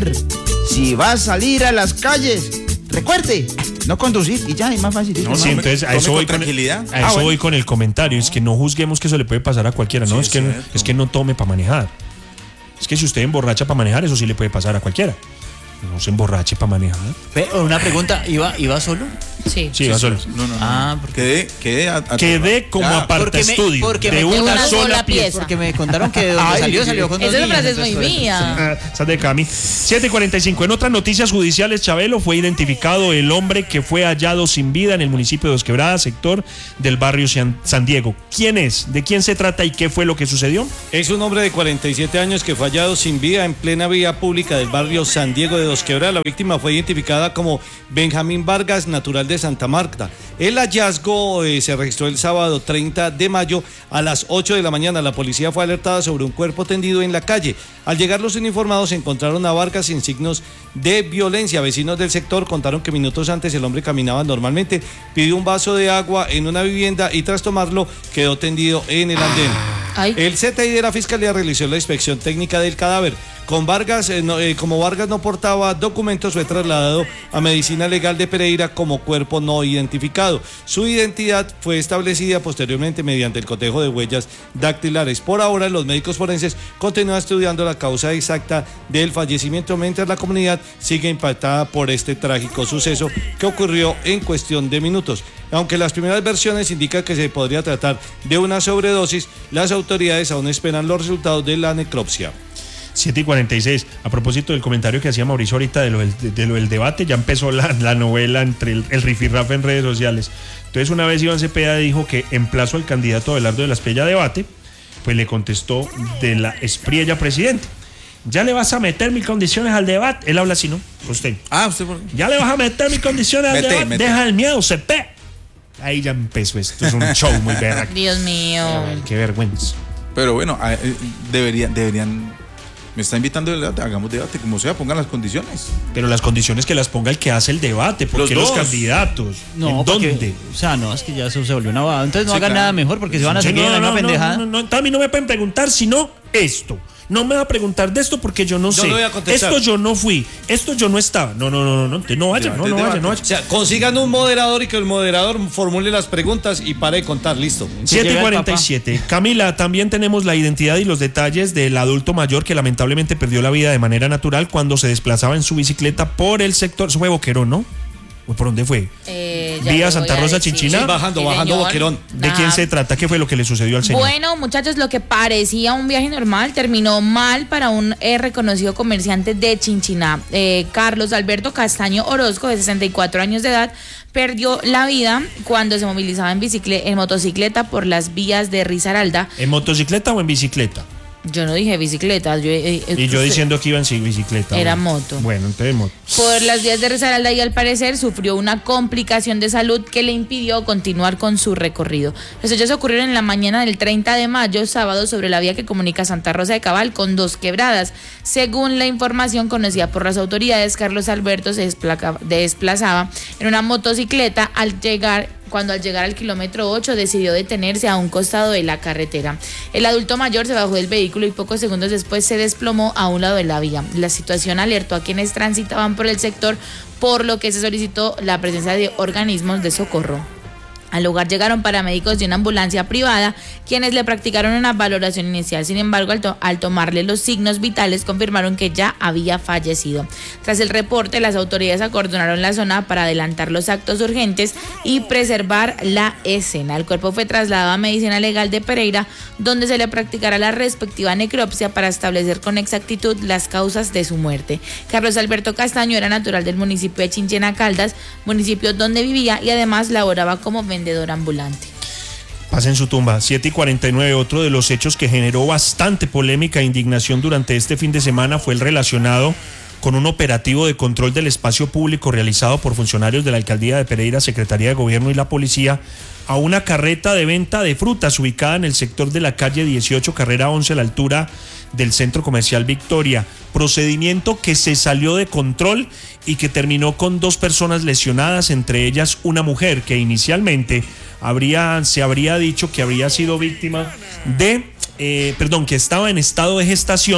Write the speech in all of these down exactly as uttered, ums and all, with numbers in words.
si va a salir a las calles, recuerde, no conducir y ya, es más fácil. No, sí, entonces a eso, voy con, el, a eso ah, bueno. voy con el comentario, es que no juzguemos que eso le puede pasar a cualquiera, no, sí, es, es, que, no es que no tome para manejar. Es que si usted emborracha para manejar, eso sí le puede pasar a cualquiera. No se emborrache para manejar. Pero una pregunta, ¿iba, iba solo? Sí. Sí, iba sí, solo. No, no, no. Ah, porque quedé, quedé, a, a quedé como ya, aparta estudio porque de me, una, una sola, sola pieza. pieza. Porque me contaron que de donde Ay, salió, salió con dos Esa niñas. frase es muy mía. Esa de Cami. siete cuarenta y cinco. En otras noticias judiciales, Chabelo, fue identificado el hombre que fue hallado sin vida en el municipio de Dos Quebradas, sector del barrio San Diego. ¿Quién es? ¿De quién se trata y qué fue lo que sucedió? Es un hombre de cuarenta y siete años que fue hallado sin vida en plena vía pública del barrio San Diego de Dos Quebradas. La víctima fue identificada como Benjamín Vargas, natural de Santa Marta. El hallazgo eh, se registró el sábado treinta de mayo a las ocho de la mañana. La policía fue alertada sobre un cuerpo tendido en la calle. Al llegar los uniformados encontraron a Vargas sin signos de violencia. Vecinos del sector contaron que minutos antes el hombre caminaba normalmente, pidió un vaso de agua en una vivienda y tras tomarlo quedó tendido en el andén. Ay. El C T I de la Fiscalía realizó la inspección técnica del cadáver. Con Vargas, eh, no, eh, como Vargas no portaba documentos, fue trasladado a Medicina Legal de Pereira como cuerpo no identificado. Su identidad fue establecida posteriormente mediante el cotejo de huellas dactilares. Por ahora, los médicos forenses continúan estudiando la causa exacta del fallecimiento, mientras la comunidad sigue impactada por este trágico suceso que ocurrió en cuestión de minutos. Aunque las primeras versiones indican que se podría tratar de una sobredosis, las autoridades aún esperan los resultados de la necropsia. siete y cuarenta y seis. A propósito del comentario que hacía Mauricio ahorita de lo del, de, de lo del debate, ya empezó la, la novela entre el, el rifirrafe en redes sociales. Entonces, una vez Iván Cepeda dijo que emplazó al candidato Abelardo de la Espriella a debate, pues le contestó de la Espriella presidente. ¿Ya le vas a meter mis condiciones al debate? Él habla así, ¿no? Usted. Ah, usted. Por... ¿Ya le vas a meter mis condiciones al mete, debate? Mete. Deja el miedo, Cepeda. Ahí ya empezó esto. Es un show muy berraco. Dios mío. Ver, qué vergüenza. Pero bueno, deberían, deberían. Me está invitando el debate, hagamos debate, como sea, pongan las condiciones. Pero las condiciones que las ponga el que hace el debate, porque los, los candidatos. No, ¿En porque, dónde? O sea, no, es que ya eso se volvió una bobada. Entonces no sí, hagan claro. nada mejor, porque se van a seguir no, en la no, misma no, pendejada. No, no, no, a mí no me pueden preguntar sino esto. No me va a preguntar de esto porque yo no yo sé. No voy a contestar. Esto yo no fui. Esto yo no estaba. No, no, no, no. No, no vaya, no, no vaya, no vaya. O sea, consigan un moderador y que el moderador formule las preguntas y pare de contar. Listo. siete y cuarenta y siete. Camila, también tenemos la identidad y los detalles del adulto mayor que lamentablemente perdió la vida de manera natural cuando se desplazaba en su bicicleta por el sector. Eso fue Boquerón, ¿no? ¿Por dónde fue? Eh, Vía Santa Rosa, Chinchina. Sí, bajando, sí, bajando Boquerón. ¿De quién se trata? ¿Qué fue lo que le sucedió al señor? Bueno, muchachos, lo que parecía un viaje normal terminó mal para un eh, reconocido comerciante de Chinchiná. Eh, Carlos Alberto Castaño Orozco, de sesenta y cuatro años de edad, perdió la vida cuando se movilizaba en, bicicleta, en motocicleta por las vías de Risaralda. ¿En motocicleta o en bicicleta? Yo no dije bicicleta. Yo, eh, y yo diciendo que iba en bicicleta. Era bueno. moto. Bueno, entonces moto. Por las vías de Risaralda y al parecer sufrió una complicación de salud que le impidió continuar con su recorrido. Los hechos ocurrieron en la mañana del treinta de mayo, sábado, sobre la vía que comunica Santa Rosa de Cabal con Dos Quebradas. Según la información conocida por las autoridades, Carlos Alberto se desplazaba en una motocicleta al llegar... cuando al llegar al kilómetro ocho decidió detenerse a un costado de la carretera. El adulto mayor se bajó del vehículo y pocos segundos después se desplomó a un lado de la vía. La situación alertó a quienes transitaban por el sector, por lo que se solicitó la presencia de organismos de socorro. Al lugar llegaron paramédicos de una ambulancia privada, quienes le practicaron una valoración inicial. Sin embargo, al, to- al tomarle los signos vitales, confirmaron que ya había fallecido. Tras el reporte, las autoridades acordonaron la zona para adelantar los actos urgentes y preservar la escena. El cuerpo fue trasladado a Medicina Legal de Pereira, donde se le practicará la respectiva necropsia para establecer con exactitud las causas de su muerte. Carlos Alberto Castaño era natural del municipio de Chinchena Caldas, municipio donde vivía y además laboraba como vendedor ambulante. Pasa en su tumba. siete y cuarenta y nueve. Otro de los hechos que generó bastante polémica e indignación durante este fin de semana fue el relacionado con un operativo de control del espacio público realizado por funcionarios de la Alcaldía de Pereira, Secretaría de Gobierno y la Policía a una carreta de venta de frutas ubicada en el sector de la calle dieciocho, carrera once, a la altura del Centro Comercial Victoria. Procedimiento que se salió de control y que terminó con dos personas lesionadas, entre ellas una mujer que inicialmente habría, se habría dicho que habría sido víctima de, eh, perdón, que estaba en estado de gestación,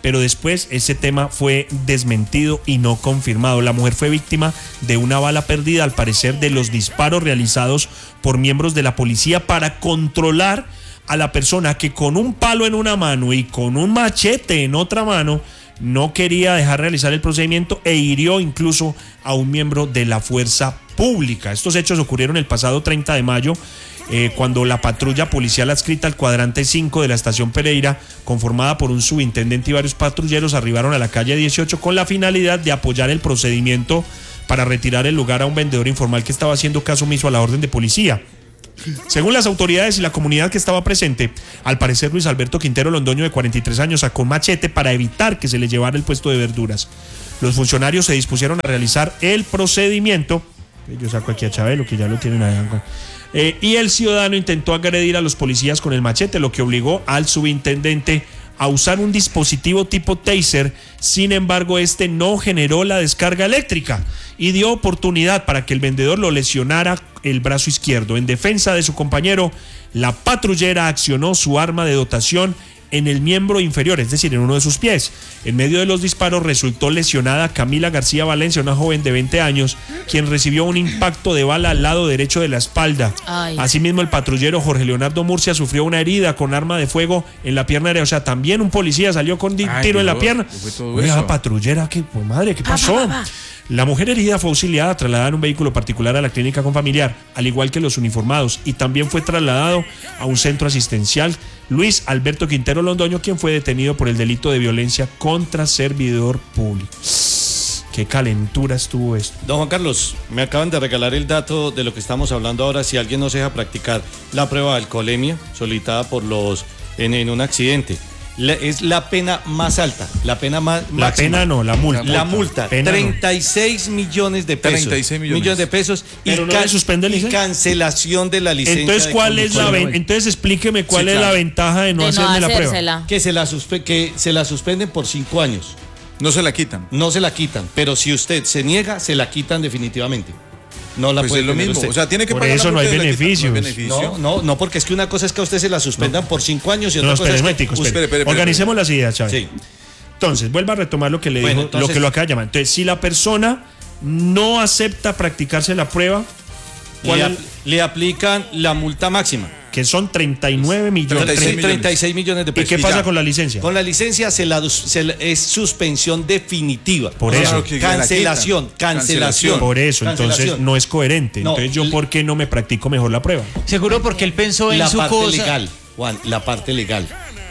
pero después ese tema fue desmentido y no confirmado. La mujer fue víctima de una bala perdida, al parecer de los disparos realizados por miembros de la policía para controlar a la persona que con un palo en una mano y con un machete en otra mano no quería dejar realizar el procedimiento e hirió incluso a un miembro de la fuerza pública. Estos hechos ocurrieron el pasado treinta de mayo, eh, cuando la patrulla policial adscrita al cuadrante cinco de la estación Pereira, conformada por un subintendente y varios patrulleros, arribaron a la calle dieciocho con la finalidad de apoyar el procedimiento para retirar el lugar a un vendedor informal que estaba haciendo caso omiso a la orden de policía. Según las autoridades y la comunidad que estaba presente, al parecer Luis Alberto Quintero Londoño, de cuarenta y tres años, sacó un machete para evitar que se le llevara el puesto de verduras. Los funcionarios se dispusieron a realizar el procedimiento. Yo saco aquí a Chabelo, que ya lo tienen allá. Eh, y el ciudadano intentó agredir a los policías con el machete, lo que obligó al subintendente a usar un dispositivo tipo taser. Sin embargo, este no generó la descarga eléctrica y dio oportunidad para que el vendedor lo lesionara el brazo izquierdo. En defensa de su compañero, la patrullera accionó su arma de dotación en el miembro inferior, es decir, en uno de sus pies. En medio de los disparos resultó lesionada Camila García Valencia, una joven de veinte años, quien recibió un impacto de bala al lado derecho de la espalda. Ay. Asimismo, el patrullero Jorge Leonardo Murcia sufrió una herida con arma de fuego en la pierna derecha. O sea, también un policía salió con Ay, tiro en la pierna. Oiga, patrullera, ¿qué, pues, madre, ¿qué pasó? Pa, pa, pa, pa. La mujer herida fue auxiliada, trasladada en un vehículo particular a la clínica confamiliar, al igual que los uniformados, y también fue trasladado a un centro asistencial. Luis Alberto Quintero Londoño, quien fue detenido por el delito de violencia contra servidor público. Qué calentura estuvo esto. Don Juan Carlos, me acaban de regalar el dato de lo que estamos hablando ahora. Si alguien no se deja practicar la prueba de alcoholemia solicitada por los en, en un accidente, La, es la pena más alta, la pena más La máxima. pena no, la multa. La multa, pena treinta y seis no. millones de pesos. treinta y seis millones. millones de pesos y, Pero no can, le suspende y cancelación de la licencia. Entonces, ¿cuál es la ven, entonces explíqueme cuál sí, es claro. la ventaja de no de hacerme no la prueba? Que se la suspe, que se la suspenden por cinco años. No se la quitan. No se la quitan, pero si usted se niega, se la quitan definitivamente. No la pues puede es lo mismo, usted. O sea, tiene que por pagar eso no hay beneficios. No, beneficio. no, no, no, porque es que una cosa es que a usted se la suspendan no. por cinco años y otra no, cosa espere, es que... espere, usted... espere, espere, espere, Organicemos espere. las ideas, Chávez. Sí. Entonces, vuelva a retomar lo que le bueno, dijo, entonces, lo que lo acaba de llamar. Entonces, si la persona no acepta practicarse la prueba, ¿cuál le, ap le aplican la multa máxima? Que son treinta y nueve millones. treinta y seis millones de pesos. ¿Y qué pasa con la licencia? Con la licencia se la, se, es suspensión definitiva. Por o eso. Sea, cancelación, cancelación. Por eso, cancelación. Entonces no es coherente. No, entonces yo, ¿por qué no me practico mejor la prueba? Seguro porque él pensó en la su parte cosa. legal, Juan, la parte legal.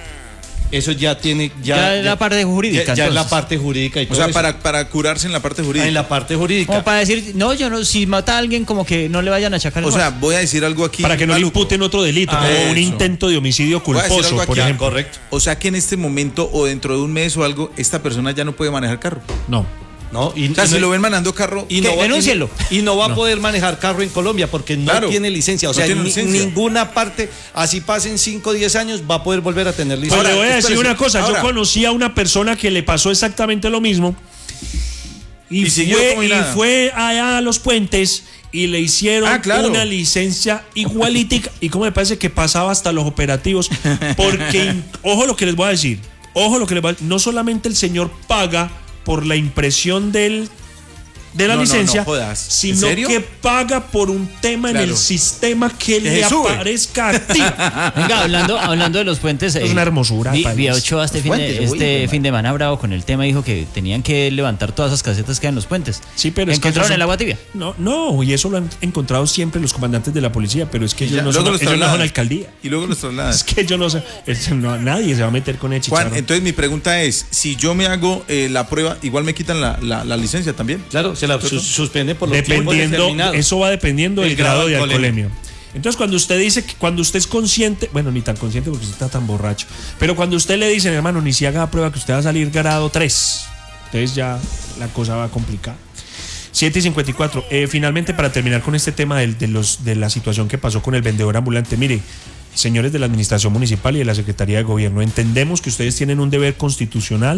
Eso ya tiene... Ya, ya, ya la parte jurídica. Ya, ya es la parte jurídica y todo O sea, eso. para, para curarse en la parte jurídica. En la parte jurídica. Como para decir, no, yo no, si mata a alguien, como que no le vayan a achacar el O sea, más. voy a decir algo aquí. Para que no maluco. le imputen otro delito, ah, como eso. un intento de homicidio culposo, por ejemplo. Correcto. O sea, que en este momento o dentro de un mes o algo, esta persona ya no puede manejar carro. No. No, y, o sea, y si no, lo ven manejando carro, y no, denúncielo. Y, y no va no. a poder manejar carro en Colombia porque no claro, tiene licencia. O sea, no ni, licencia. ninguna parte, así pasen cinco o diez años, va a poder volver a tener licencia. Pero le voy a decir espérese. una cosa, Ahora, yo conocí a una persona que le pasó exactamente lo mismo y, y, fue, y fue allá a Los Puentes y le hicieron ah, claro. una licencia igualítica y como me parece que pasaba hasta los operativos porque, ojo lo que les voy a decir, ojo lo que les voy a decir, no solamente el señor paga por la impresión del, de la no, licencia, no, no sino que paga por un tema claro. en el sistema que le sube? aparezca activa. Venga, hablando, hablando de Los Puentes, es eh, una hermosura. Vi, vi a Ochoa este, fin de, este uy, fin de semana bravo con el tema, dijo que tenían que levantar todas esas casetas que hay en Los Puentes. Sí, pero es ¿encontraron que el agua tibia? No, no, y eso lo han encontrado siempre los comandantes de la policía, pero es que ellos, ya, no, son, ellos no son alcaldía. Y luego los trasladan. Es que yo no sé, es, no, nadie se va a meter con el chicharrón. Juan, entonces mi pregunta es, si yo me hago eh, la prueba, igual me quitan la, la, la licencia también. Claro, se la sus, suspende por los dependiendo, eso va dependiendo del grado de alcoholemia. Entonces, cuando usted dice que cuando usted es consciente, bueno, ni tan consciente porque usted está tan borracho, pero cuando usted le dice, hermano, ni si haga la prueba que usted va a salir grado tres, entonces ya la cosa va a complicar. siete y cincuenta y cuatro. Eh, finalmente, para terminar con este tema de, de, los, de la situación que pasó con el vendedor ambulante, mire, señores de la Administración Municipal y de la Secretaría de Gobierno, entendemos que ustedes tienen un deber constitucional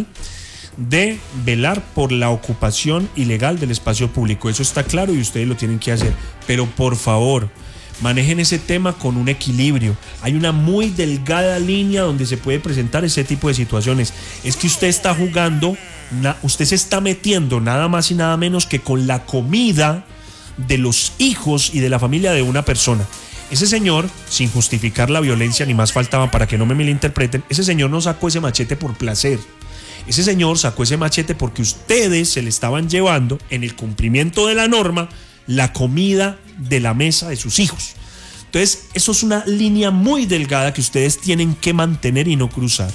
de velar por la ocupación ilegal del espacio público. Eso está claro y ustedes lo tienen que hacer. Pero por favor, manejen ese tema con un equilibrio. Hay una muy delgada línea donde se puede presentar ese tipo de situaciones. Es que usted está jugando, usted se está metiendo nada más y nada menos que con la comida de los hijos y de la familia de una persona. Ese señor, sin justificar la violencia, ni más faltaba para que no me malinterpreten, ese señor no sacó ese machete por placer. Ese señor sacó ese machete porque ustedes se le estaban llevando, en el cumplimiento de la norma, la comida de la mesa de sus hijos. Entonces, eso es una línea muy delgada que ustedes tienen que mantener y no cruzar.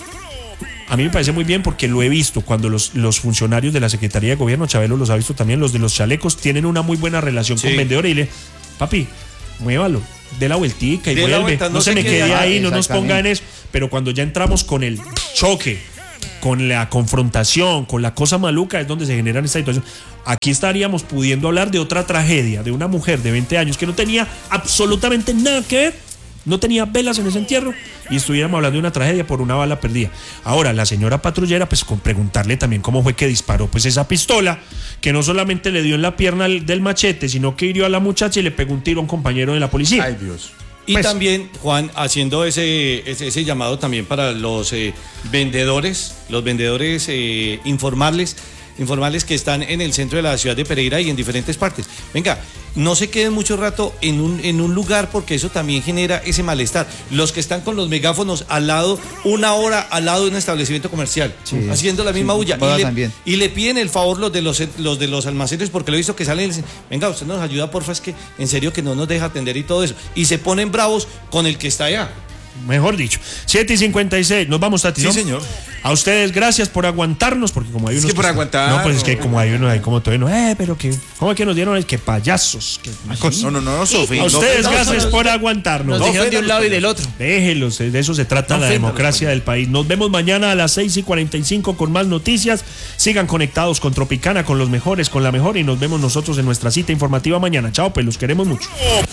A mí me parece muy bien porque lo he visto cuando los, los funcionarios de la Secretaría de Gobierno, Chabelo los ha visto también, los de los chalecos, tienen una muy buena relación sí. con vendedores y le, papi, muévalo, dé la vueltica y de vuelve, vuelta, no, no se me quede queda, ahí, no nos ponga en eso. Pero cuando ya entramos con el choque, con la confrontación, con la cosa maluca, es donde se generan estas situaciones. Aquí estaríamos pudiendo hablar de otra tragedia, de una mujer de veinte años que no tenía absolutamente nada que ver, no tenía velas en ese entierro, y estuviéramos hablando de una tragedia por una bala perdida. Ahora, la señora patrullera, pues con preguntarle también cómo fue que disparó pues esa pistola, que no solamente le dio en la pierna del machete, sino que hirió a la muchacha y le pegó un tiro a un compañero de la policía. Ay, Dios. Y pues, también, Juan, haciendo ese, ese, ese llamado también para los eh, vendedores, los vendedores, eh, informarles, informarles que están en el centro de la ciudad de Pereira y en diferentes partes. Venga, no se queden mucho rato en un, en un lugar porque eso también genera ese malestar. Los que están con los megáfonos al lado, una hora al lado de un establecimiento comercial, sí, haciendo la misma sí, bulla. Y le, y le piden el favor los de los, los de los almacenes porque lo he visto que salen y dicen, venga, usted nos ayuda, porfa, es que en serio que no nos deja atender y todo eso. Y se ponen bravos con el que está allá. Mejor dicho, siete y cincuenta y seis, nos vamos, Tati, ¿no? Sí, señor. A ustedes, gracias por aguantarnos, porque como hay unos... Es que por que aguantar... No, pues es que como hay unos, hay como todo, no, eh, pero que... ¿Cómo es que nos dieron? Que payasos. Que, no, no, no, no, Sofía. A ustedes, no, gracias no, por aguantarnos. Nos dijeron de un lado y del otro. Déjenlos, de eso se trata no, la democracia del país. Nos vemos mañana a las seis y cuarenta y cinco con más noticias. Sigan conectados con Tropicana, con los mejores, con la mejor, y nos vemos nosotros en nuestra cita informativa mañana. Chao, pues los queremos mucho.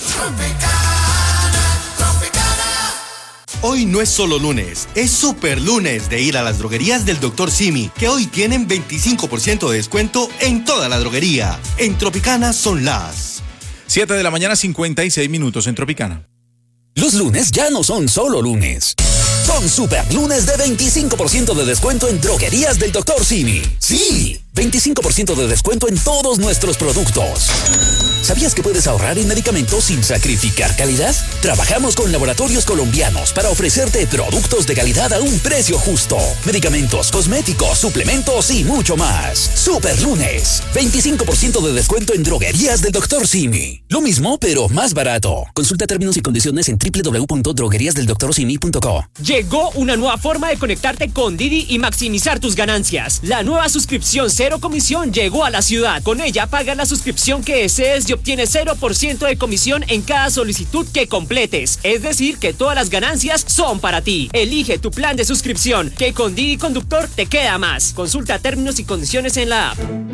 Hoy no es solo lunes, es super lunes de ir a las droguerías del doctor Simi, que hoy tienen veinticinco por ciento de descuento en toda la droguería. En Tropicana son las siete de la mañana, cincuenta y seis minutos en Tropicana. Los lunes ya no son solo lunes. Son super lunes de veinticinco por ciento de descuento en droguerías del doctor Simi. Sí, veinticinco por ciento de descuento en todos nuestros productos. ¿Sabías que puedes ahorrar en medicamentos sin sacrificar calidad? Trabajamos con laboratorios colombianos para ofrecerte productos de calidad a un precio justo. Medicamentos, cosméticos, suplementos y mucho más. Super lunes, veinticinco por ciento de descuento en droguerías del doctor Simi. Lo mismo, pero más barato. Consulta términos y condiciones en doble u doble u doble u punto droguerías del doctor simi punto co. Llegó una nueva forma de conectarte con Didi y maximizar tus ganancias. La nueva suscripción cero comisión llegó a la ciudad. Con ella pagas la suscripción que desees y obtienes cero por ciento de comisión en cada solicitud que completes. Es decir, que todas las ganancias son para ti. Elige tu plan de suscripción, que con Didi Conductor te queda más. Consulta términos y condiciones en la app.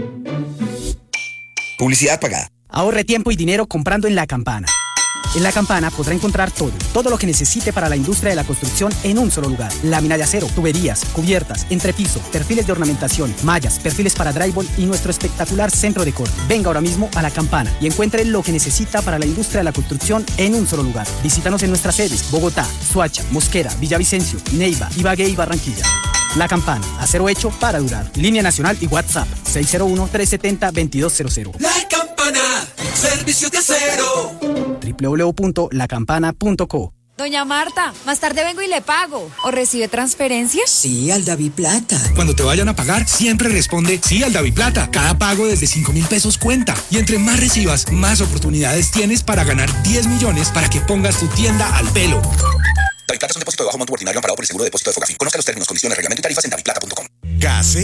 Publicidad pagada. Ahorre tiempo y dinero comprando en La Campana. En La Campana podrá encontrar todo, todo lo que necesite para la industria de la construcción en un solo lugar. Lámina de acero, tuberías, cubiertas, entrepiso, perfiles de ornamentación, mallas, perfiles para drywall y nuestro espectacular centro de corte. Venga ahora mismo a La Campana y encuentre lo que necesita para la industria de la construcción en un solo lugar. Visítanos en nuestras sedes: Bogotá, Soacha, Mosquera, Villavicencio, Neiva, Ibagué y Barranquilla. La Campana, acero hecho para durar. Línea nacional y WhatsApp seis cero uno, tres siete cero, dos dos cero cero. La Campana, servicio de acero. doble u doble u doble u punto la campana punto co. Doña Marta, más tarde vengo y le pago. ¿O recibe transferencias? Sí, al DaviPlata. Cuando te vayan a pagar, siempre responde sí al DaviPlata. Cada pago desde cinco mil pesos cuenta. Y entre más recibas, más oportunidades tienes para ganar diez millones para que pongas tu tienda al pelo. DaviPlata es un depósito de bajo monto ordinario amparado por el seguro de depósito de Fogafín. Conozca los términos, condiciones, reglamento y tarifas en daviplata punto com. Gase